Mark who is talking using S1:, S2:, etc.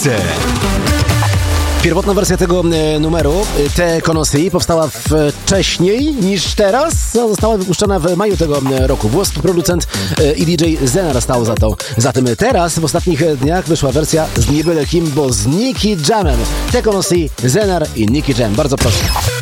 S1: Mixer.
S2: Pierwotna wersja tego numeru, Te Conocí, powstała wcześniej niż teraz. Została wypuszczona w maju tego roku. Włoski producent i DJ Zenar stał za tym. Teraz, w ostatnich dniach, wyszła wersja z niebyle kim, bo z Nicky Jamem. Te Conocí, Zenar i Nicky Jam. Bardzo proszę.